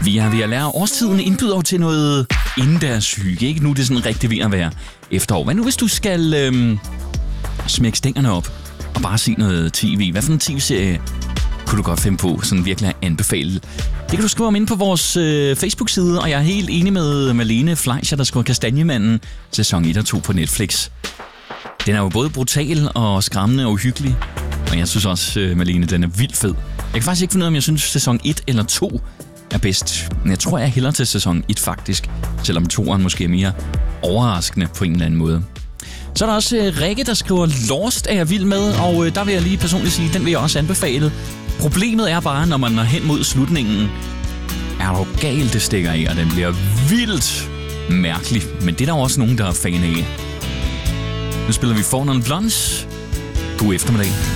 Vi er ved at lære årstiden indbyder til noget indendørshygge, ikke? Nu er det sådan rigtig ved at være efterår. Hvad nu, hvis du skal smække stængerne op og bare se noget tv? Hvad for en tv-serie kunne du godt finde på, sådan virkelig at anbefale? Det kan du skrive om inde på vores Facebook-side, og jeg er helt enig med Malene Fleischer, der skriver Kastanjemanden, sæson 1 og 2 på Netflix. Den er jo både brutal og skræmmende og uhyggelig, og jeg synes også, Malene, den er vildt fed. Jeg kan faktisk ikke finde ud af, om jeg synes, sæson 1 eller 2 er bedst. Men jeg tror, jeg hælder til sæson 1 faktisk, selvom 2'eren måske er mere overraskende på en eller anden måde. Så er der også Rikke, der skriver Lost er jeg vild med, og der vil jeg lige personligt sige, den vil jeg også anbefale. Problemet er bare, når man når hen mod slutningen, er der jo galt, det stikker af, og den bliver vildt mærkelig. Men det er der også nogen, der er fan af. Nu spiller vi For Non Blondes. God eftermiddag.